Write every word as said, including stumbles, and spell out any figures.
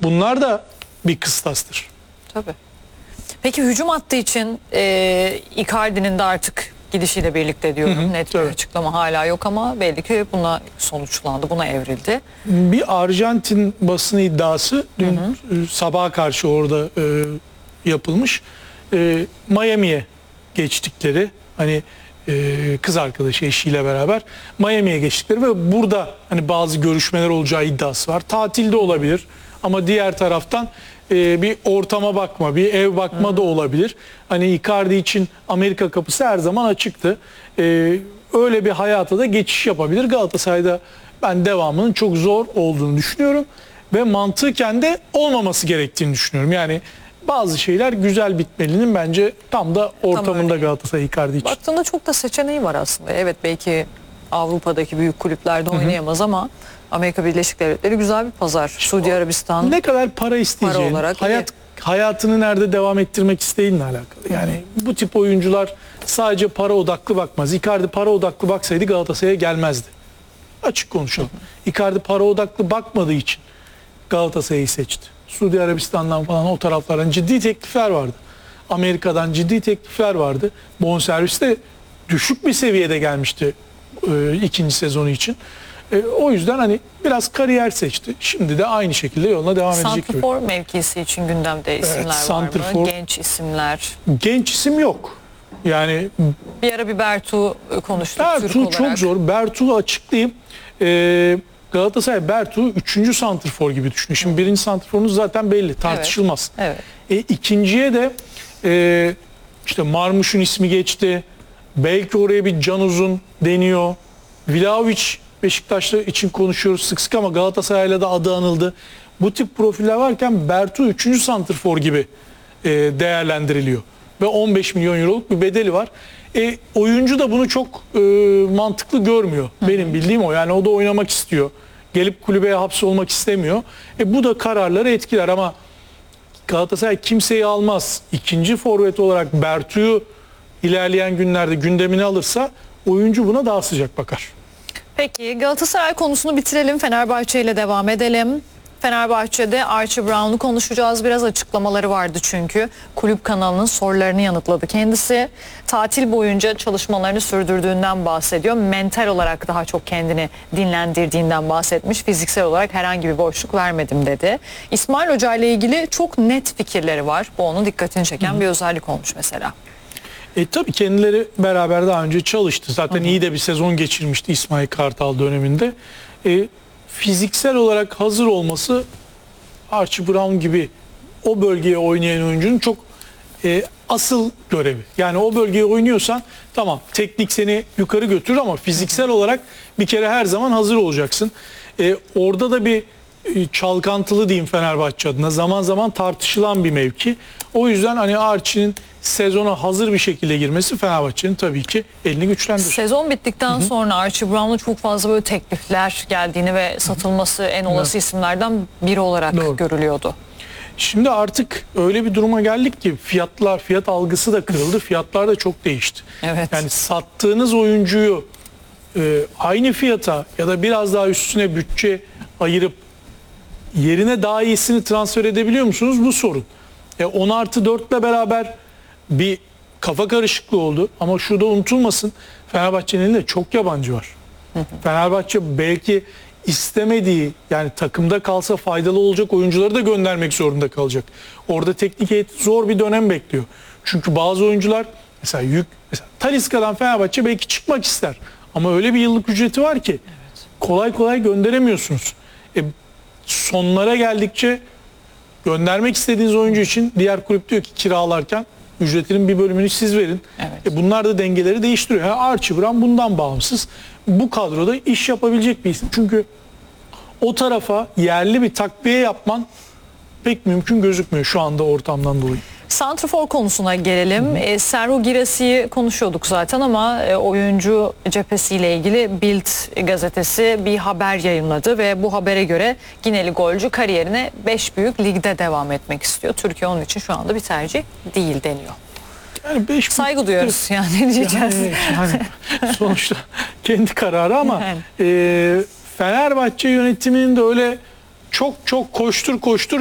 bunlar da bir kıstastır. Tabii. Peki hücum hattı için e, Icardi'nin de artık gidişiyle birlikte diyorum. Hı hı, net bir evet. açıklama hala yok ama belli ki buna sonuçlandı, buna evrildi. Bir Arjantin basını iddiası dün hı hı. sabaha karşı orada e, yapılmış. E, Miami'ye geçtikleri, hani e, kız arkadaşı eşiyle beraber Miami'ye geçtikleri ve burada hani bazı görüşmeler olacağı iddiası var. Tatilde olabilir ama diğer taraftan e, bir ortama bakma, bir ev bakma hı. da olabilir. Hani Icardi için Amerika kapısı her zaman açıktı. E, öyle bir hayata da geçiş yapabilir. Galatasaray'da ben devamının çok zor olduğunu düşünüyorum ve mantıken de olmaması gerektiğini düşünüyorum. Yani bazı şeyler güzel bitmelinin bence tam da ortamında Galatasaray Icardi için. Baktığında çok da seçeneği var aslında. Evet, belki Avrupa'daki büyük kulüplerde oynayamaz hı hı. ama Amerika Birleşik Devletleri güzel bir pazar. Suudi Arabistan ne kadar para isteyeceğin, para olarak hayat iyi. hayatını nerede devam ettirmek istediğinle alakalı. Yani bu tip oyuncular sadece para odaklı bakmaz. Icardi para odaklı baksaydı Galatasaray'a gelmezdi. Açık konuşalım. Icardi para odaklı bakmadığı için Galatasaray'ı seçti. Suudi Arabistan'dan falan o taraflardan ciddi teklifler vardı. Amerika'dan ciddi teklifler vardı. Bonservis de düşük bir seviyede gelmişti e, ikinci sezonu için. E, o yüzden hani biraz kariyer seçti. Şimdi de aynı şekilde yoluna devam edecek gibi. Santrfor mevkisi için gündemde isimler evet, var mı? Genç isimler. Genç isim yok. Yani bir ara bir Bertu konuştuk. Bertu çok zor. Bertu'yu açıklayayım. Ee, Galatasaray Bertu'yu üçüncü santrfor gibi düşünüyor. Şimdi birinci santrforunuz zaten belli, tartışılmaz. Evet, evet. E, ikinciye de e, işte Marmuş'un ismi geçti. Belki oraya bir Can Uzun deniyor. Vlahovic Beşiktaşlı için konuşuyoruz sık sık ama Galatasaray'la da adı anıldı. Bu tip profiller varken Bertu üçüncü santrfor gibi e, değerlendiriliyor. Ve on beş milyon euroluk bir bedeli var. E, oyuncu da bunu çok e, mantıklı görmüyor. Hı hı. Benim bildiğim o. Yani o da oynamak istiyor. Gelip kulübeye hapsolmak istemiyor. E, bu da kararları etkiler ama Galatasaray kimseyi almaz. İkinci forvet olarak Bertu'yu ilerleyen günlerde gündemine alırsa oyuncu buna daha sıcak bakar. Peki Galatasaray konusunu bitirelim. Fenerbahçe ile devam edelim. Fenerbahçe'de Archie Brown'u konuşacağız. Biraz açıklamaları vardı çünkü. Kulüp kanalının sorularını yanıtladı kendisi. Tatil boyunca çalışmalarını sürdürdüğünden bahsediyor. Mental olarak daha çok kendini dinlendirdiğinden bahsetmiş. Fiziksel olarak herhangi bir boşluk vermedim dedi. İsmail Hoca ile ilgili çok net fikirleri var. Bu onun dikkatini çeken Hı. bir özellik olmuş mesela. E tabii kendileri beraber daha önce çalıştı. Zaten Hı. iyi de bir sezon geçirmişti İsmail Kartal döneminde. E, fiziksel olarak hazır olması Archie Brown gibi o bölgeye oynayan oyuncunun çok e, asıl görevi. Yani o bölgeye oynuyorsan tamam teknik seni yukarı götürür ama fiziksel olarak bir kere her zaman hazır olacaksın. E, orada da bir e, çalkantılı diyeyim Fenerbahçe adına zaman zaman tartışılan bir mevki. O yüzden hani Archie'nin sezona hazır bir şekilde girmesi Fenerbahçe'nin tabii ki elini güçlendirir. Sezon bittikten Hı-hı. sonra Archie Brown'un çok fazla böyle teklifler geldiğini ve satılması en olası evet. isimlerden biri olarak Doğru. görülüyordu. Şimdi artık öyle bir duruma geldik ki fiyatlar, fiyat algısı da kırıldı. Fiyatlar da çok değişti. Evet. Yani sattığınız oyuncuyu e, aynı fiyata ya da biraz daha üstüne bütçe ayırıp yerine daha iyisini transfer edebiliyor musunuz? Bu sorun. E, on artı dört ile beraber bir kafa karışıklığı oldu ama şurada unutulmasın Fenerbahçe'nin elinde çok yabancı var. Hı hı. Fenerbahçe belki istemediği yani takımda kalsa faydalı olacak oyuncuları da göndermek zorunda kalacak. Orada teknik heyet zor bir dönem bekliyor. Çünkü bazı oyuncular mesela yük mesela Talisca'dan Fenerbahçe belki çıkmak ister ama öyle bir yıllık ücreti var ki evet. kolay kolay gönderemiyorsunuz. E, sonlara geldikçe göndermek istediğiniz oyuncu için diğer kulüp diyor ki kiralarken ücretinin bir bölümünü siz verin. Evet. E bunlar da dengeleri değiştiriyor. Yani Archie Brown bundan bağımsız. Bu kadroda iş yapabilecek bir isim. Çünkü o tarafa yerli bir takviye yapman pek mümkün gözükmüyor şu anda ortamdan dolayı. Santrfor konusuna gelelim. E, Serhou Guirasssy'yi konuşuyorduk zaten ama e, oyuncu cephesiyle ilgili Bild gazetesi bir haber yayınladı ve bu habere göre Gineli golcü kariyerine beş büyük ligde devam etmek istiyor. Türkiye onun için şu anda bir tercih değil deniyor. Yani beş Saygı büyük, duyuyoruz yani ne diyeceğiz. Yani, yani, sonuçta kendi kararı ama yani. e, Fenerbahçe yönetiminin de öyle çok çok koştur koştur